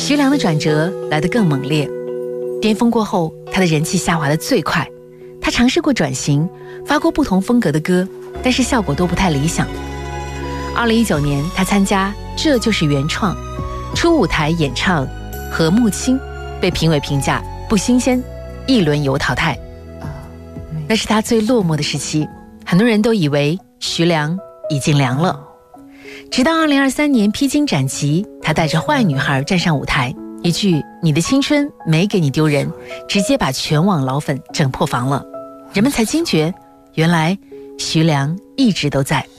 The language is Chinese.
徐良的转折来得更猛烈，巅峰过后，他的人气下滑得最快。他尝试过转型，发过不同风格的歌，但是效果都不太理想。2019年，他参加《这就是原创》，初舞台演唱《和木青》，被评委评价不新鲜，一轮游淘汰。那是他最落寞的时期，很多人都以为徐良已经凉了。直到2023年披荆斩棘，他带着坏女孩站上舞台，一句你的青春没给你丢人，直接把全网老粉整破防了，人们才惊觉，原来徐良一直都在。